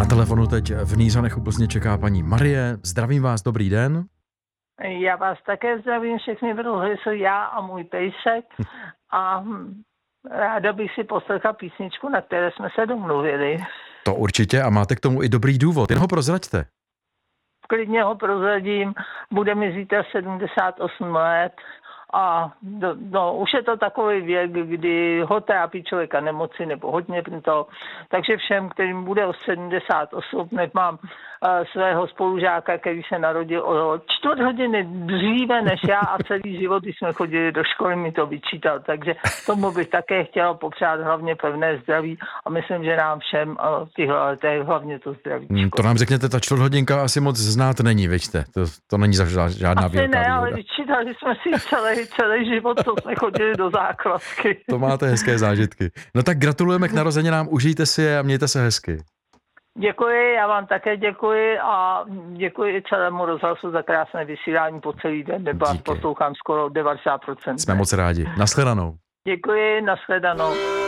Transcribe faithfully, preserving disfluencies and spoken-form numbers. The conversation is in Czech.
Na telefonu teď v Nýřanech u Plzně čeká paní Marie. Zdravím vás, dobrý den. Já vás také zdravím, všechny druhy jsou já a můj pejsek a ráda bych si poslechla písničku, na které jsme se domluvili. To určitě a máte k tomu i dobrý důvod, jen ho prozraďte. Klidně ho prozradím, bude mi zítra sedmdesát osm let a do, no, už je to takový věk, kdy ho trápí člověka nemoci nebo hodně to. Takže všem, kterým bude o sedmdesát osm, nemám uh, svého spolužáka, který se narodil o čtvrt hodiny dříve než já a celý život, když jsme chodili do školy, mi to vyčítal. Takže tomu bych také chtěla popřát hlavně pevné zdraví a myslím, že nám všem uh, tyhle letech hlavně to zdraví. Hmm, to nám řekněte, ta čtvrthodinka asi moc znát není, veďte. To, to není za žádná asi velká ne, výhoda. ale vyčítali jsme si celý, celý život, co jsme chodili do základky. To máte hezké zážitky. No tak gratulujeme k narozeninám, užijte si je a mějte se hezky. Děkuji, já vám také děkuji a děkuji celému rozhlasu za krásné vysílání po celý den, nebo poslouchám skoro devadesát procent. Jsme moc rádi. Nashledanou. Děkuji, nashledanou.